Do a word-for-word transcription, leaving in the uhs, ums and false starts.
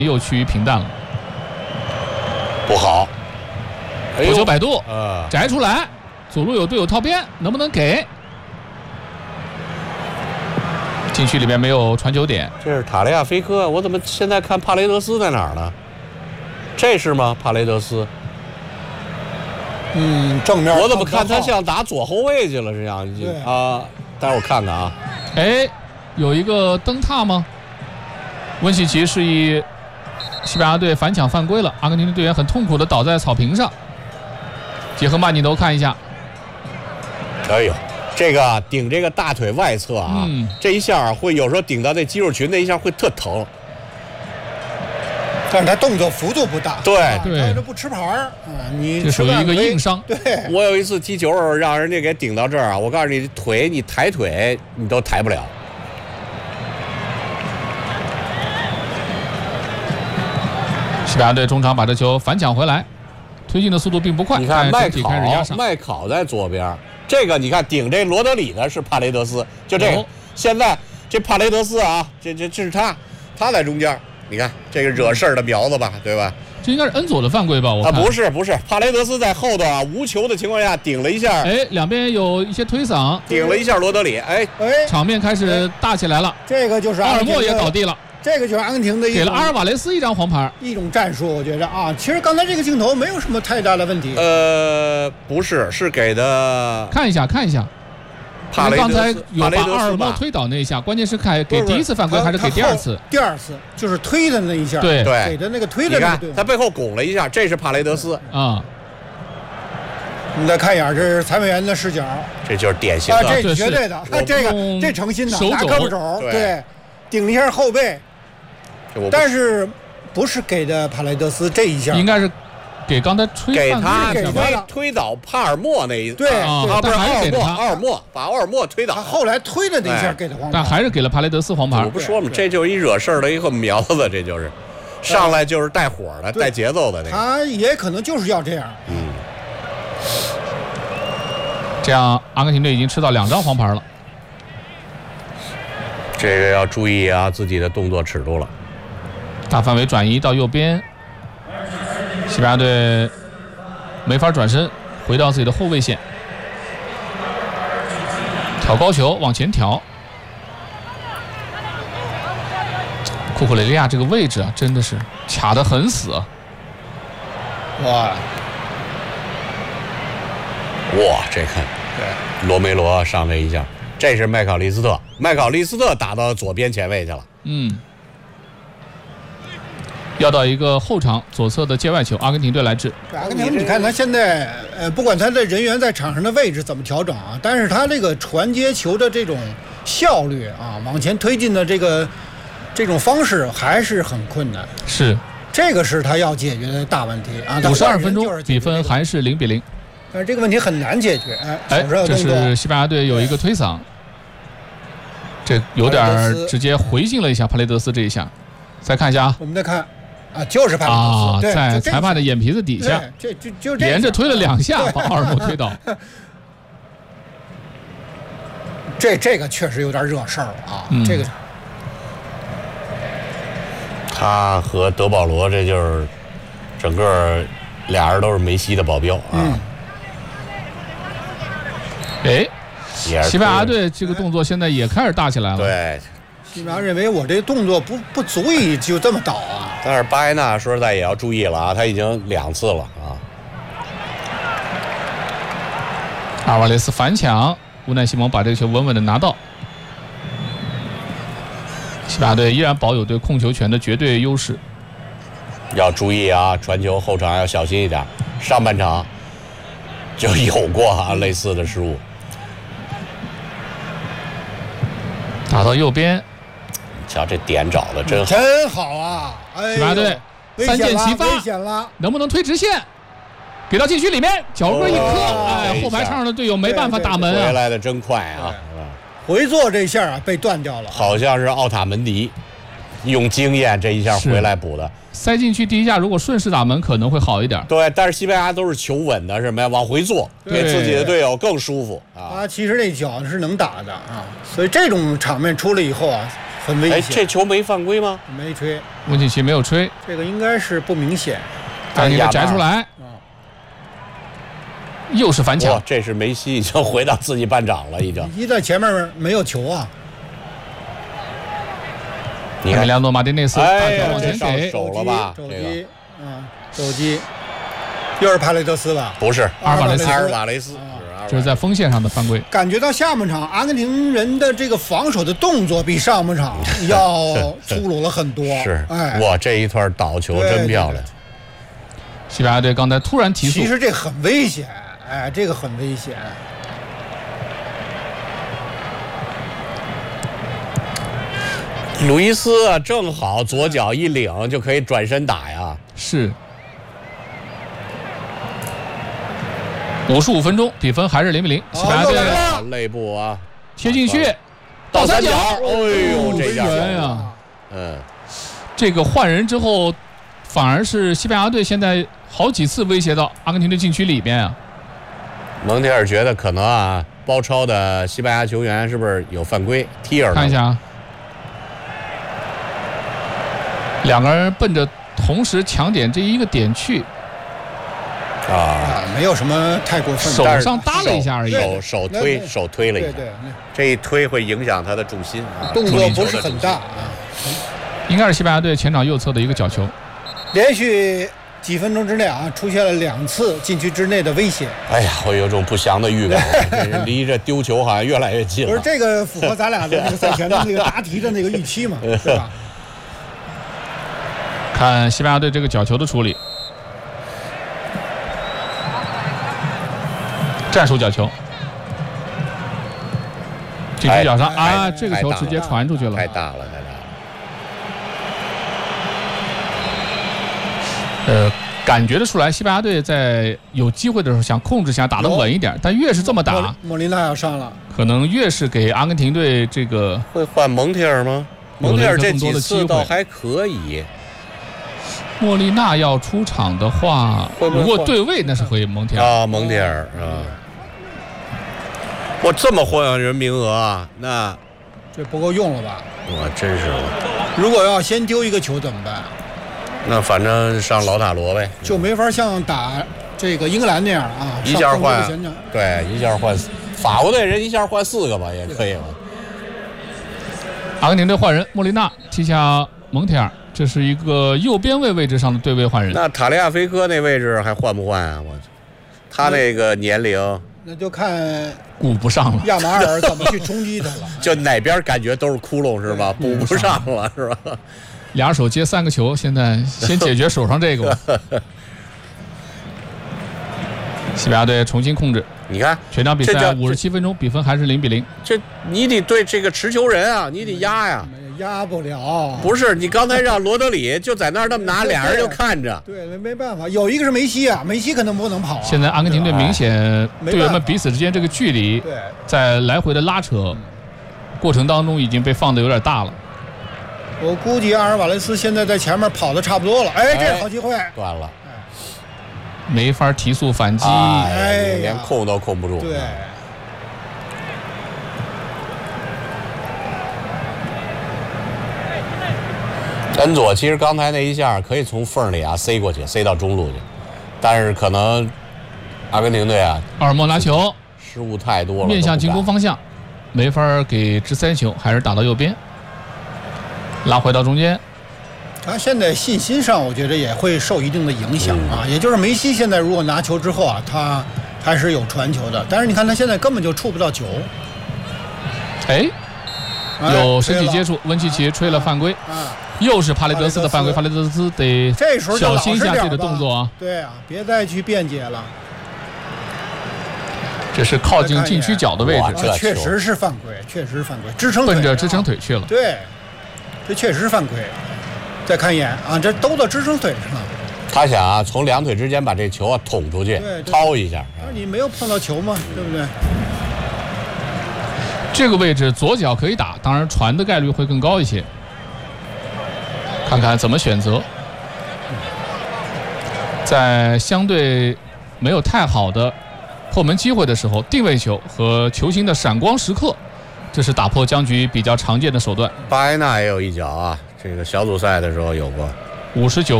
又趋于平淡了。 不好， 火球摆渡， 呃， 摘出来，左路有队友套边，能不能给？禁区里面没有传球点。 这是塔利亚菲科，我怎么现在看帕雷德斯在哪儿呢？这是吗？帕雷德斯？ 嗯，正面我怎么看他像打左后卫去了这样啊？待会儿我看看啊。 哎，有一个蹬踏吗？温西奇示意西班牙队反抢犯规了，阿根廷的队员很痛苦地倒在草坪上。结合慢镜头看一下， 哎呦，这个顶这个大腿外侧啊，嗯、这一下会有时候顶到那肌肉群那一下会特疼。 但是他动作幅度不大， 对对，他这不吃牌儿啊，你这属于一个硬伤。 对， 我有一次踢球让人家给顶到这儿啊，我告诉你，腿你抬腿你都抬不了。 西班牙队中场把这球反抢回来，推进的速度并不快。 你看麦考， 开始压上麦考在左边，这个你看顶这罗德里的是帕雷德斯，就这个。哦、现在这帕雷德斯啊，这这这是他，他在中间。你看这个惹事儿的苗子吧，对吧？ 这应该是恩佐的犯规吧？我看啊，不是不是，帕雷德斯在后头啊，无球的情况下顶了一下， 哎，两边有一些推搡， 顶了一下罗德里，哎哎， 场面开始大起来了。 这个就是阿尔莫也倒地了， 这个就是阿根廷的一给了阿尔瓦雷斯一张黄牌， 一种战术，我觉得啊，其实刚才这个镜头没有什么太大的问题。 呃，不是，是给的， 看一下看一下。 帕雷德斯， 刚才有把阿尔莫推倒那一下，关键是看给第一次犯规还是给第二次？ 第二次就是推的那一下， 对对， 给的那个推的那个。 他背后拱了一下，这是帕雷德斯啊。 你再看一眼，这是裁判员的视角， 这就是典型的， 啊、这绝对的，这个这诚心的，拿胳膊肘，对，顶了一下后背，但是不是给的帕雷德斯这一下， 应该是。给刚才吹给他推推倒帕尔默那一对啊， 不是奥尔默，奥尔默把奥尔默推倒， 他后来推的那一下给他黄牌， 但还是给了帕雷德斯黄牌。 我不说嘛，这就是一惹事儿的一个苗子，这就是上来就是带火的、带节奏的那个。 他也可能就是要这样。 嗯， 这样阿根廷队已经吃到两张黄牌了。 这个要注意啊，自己的动作尺度了。 大范围转移到右边。西班牙队没法转身，回到自己的后卫线，挑高球往前挑。库库雷利亚这个位置啊，真的是卡得很死啊！ 哇哇，这看对罗梅罗上这一下，这是麦考利斯特，麦考利斯特打到左边前卫去了。 嗯。要到一个后场左侧的界外球，阿根廷队来制。 阿根廷，你看他现在，呃，不管他的人员在场上的位置怎么调整啊，但是他这个传接球的这种效率啊，往前推进的这个这种方式还是很困难。 是， 这个是他要解决的大问题啊。 五十二分钟，比分还是零比零。 但是这个问题很难解决。哎， 哎，这是西班牙队有一个推搡，这有点直接回敬了一下帕雷德斯这一下。再看一下啊， 我们再看。啊，就是帕雷德斯， 啊，在裁判的眼皮子底下， 这就就这连着推了两下，把奥尔莫推倒。 这这个确实有点惹事儿了啊！ 嗯、 这个， 他和德保罗，这就是整个俩人都是梅西的保镖啊。 嗯。 哎，西班牙队这个动作现在也开始大起来了。 对。 西班牙认为我这动作不不足以就这么倒啊， 但是巴埃纳说实在也要注意了啊，他已经两次了啊。 阿尔瓦雷斯反抢，乌奈西蒙把这个球稳稳的拿到。西班牙队依然保有对控球权的绝对优势， 要注意啊，传球后场要小心一点。上半场就有过啊类似的失误， 打到右边。 瞧这点找的真好， 真好啊！哎， 西班牙队三箭齐发， 危险了， 能不能推直线？给到禁区里面，脚跟一磕，哎，后排场上的队友没办法打门啊！ 回来的真快啊！ 回做这下啊，被断掉了， 好像是奥塔门迪用经验这一下回来补的。 塞进去第一下，如果顺势打门可能会好一点。 对，但是西班牙都是求稳的，什么呀？往回做，给自己的队友更舒服啊。 他其实那脚是能打的啊，所以这种场面出来以后啊。 哎， 很危险。 这球没犯规吗？ 没吹， 温契奇没有吹， 这个应该是不明显。 阿根廷队摘出来，又是反抢。 哇，这是梅西已经回到自己半场了，已经。 一在前面没有球啊。 你看， 莱昂诺·马丁内斯大球往前给， 手了吧？ 肘击，啊，肘击，又是帕雷德斯吧？ 不是， 阿尔瓦雷斯， 阿尔瓦雷斯， 这是在锋线上的犯规。 感觉到下半场阿根廷人的这个防守的动作比上半场要粗鲁了很多。 是， 哎， 哇，这一段倒球真漂亮。 西班牙队刚才突然提速， 其实这很危险，哎，这个很危险。 鲁伊斯啊，正好左脚一领就可以转身打呀。 是。五十五分钟，比分还是零比零。西班牙队内部啊， 贴进去， 倒三角， 哎呦，这下呀！ 嗯， 这个换人之后，反而是西班牙队现在好几次威胁到阿根廷队禁区里边啊。 蒙铁尔觉得可能啊，包抄的西班牙球员是不是有犯规？踢尔看一下啊。两个人奔着同时抢点这一个点去， 啊， 没有什么太过分， 手上搭了一下而已， 手手推手推了一下， 对对， 这一推会影响他的重心， 动作不是很大啊。 应该是西班牙队前场右侧的一个角球， 连续几分钟之内啊，出现了两次禁区之内的危险。 哎呀，我有种不祥的预感，离着丢球好像越来越近了。 不是这个符合咱俩的那个赛前的那个答题的那个预期嘛，对吧？ 看西班牙队这个角球的处理，战术角球，禁区角上啊，这个球直接传出去了， 太大了，太大了。 呃，感觉得出来，西班牙队在有机会的时候想控制，想打得稳一点，但越是这么打， 莫林纳要上了， 可能越是给阿根廷队这个会换蒙铁尔吗？蒙铁尔这几次倒还可以。 莫利纳要出场的话，如果对位那是回蒙铁尔啊，蒙铁尔啊。哇，这么换人名额啊，那这不够用了吧？ 哇，真是。 如果要先丢一个球怎么办？ 那反正上老塔罗呗， 就没法像打这个英格兰那样啊， 一下换，对，一下换。法国队人一下换四个吧，也可以了。 阿根廷队换人，莫利纳踢下蒙铁尔。这是一个右边卫位置上的对位换人。 那塔利亚菲科那位置还换不换啊？我，他那个年龄， 那就看顾不上了。 亚马尔怎么去冲击他了？ 就哪边感觉都是窟窿是吧？补不上了是吧？ 俩手接三个球，现在先解决手上这个吧。西班牙队重新控制， 你看全场比赛五十七分钟，比分还是零比零。 这你得对这个持球人啊，你得压呀。 压不了， 不是你刚才让罗德里就在那儿那么拿，俩人就看着。 对，没没办法，有一个是梅西啊，梅西可能不能跑、啊。 现在阿根廷队明显队员们彼此之间这个距离，在来回的拉扯过程当中已经被放得有点大了。 我估计阿尔瓦雷斯现在在前面跑的差不多了，哎，这好机会断了， 没法提速反击， 哎，连控都控不住。 对。 恩佐其实刚才那一下可以从缝里啊塞过去，塞到中路去，但是可能阿根廷队啊， 奥尔莫拿球失误太多了， 面向进攻方向，没法给直塞球，还是打到右边，拉回到中间。 他现在信心上，我觉得也会受一定的影响啊。嗯、也就是梅西现在如果拿球之后啊，他还是有传球的，但是你看他现在根本就触不到球。 哎，有身体接触，温契奇吹了犯规。啊。又是帕雷德斯的犯规，帕雷德斯得小心一下这个动作啊！ 对啊，别再去辩解了。 这是靠近禁区角的位置， 这确实是犯规，确实是犯规，支撑奔着支撑腿去了。 对，这确实是犯规。再看一眼啊，这兜到支撑腿上了。 他想啊，从两腿之间把这球啊捅出去，掏一下。 那你没有碰到球吗？对不对？ 这个位置左脚可以打，当然传的概率会更高一些。看看怎么选择，在相对没有太好的破门机会的时候，定位球和球星的闪光时刻， 这是打破僵局比较常见的手段。 巴埃纳也有一脚啊，这个小组赛的时候有过。 五十九